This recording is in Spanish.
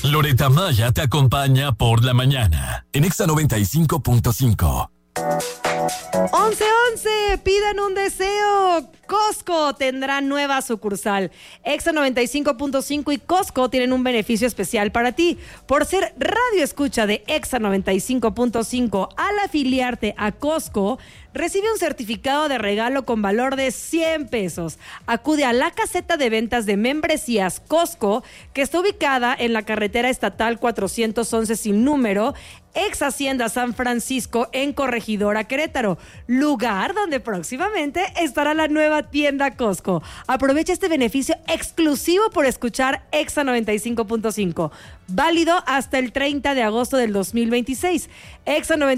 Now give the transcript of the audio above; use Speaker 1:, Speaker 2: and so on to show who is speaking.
Speaker 1: Loretta Maya te acompaña por la mañana en Exa 95.5.
Speaker 2: 11:11, pidan un deseo. Costco tendrá nueva sucursal. Exa 95.5 y Costco tienen un beneficio especial para ti. Por ser radio escucha de Exa 95.5, al afiliarte a Costco, recibe un certificado de regalo con valor de 100 pesos. Acude a la caseta de ventas de membresías Costco, que está ubicada en la carretera estatal 411 sin número, ex Hacienda San Francisco, en Corregidora, Querétaro, lugar donde próximamente estará la nueva tienda Costco. Aprovecha este beneficio exclusivo por escuchar Exa 95.5, válido hasta el 30 de agosto del 2026. Exa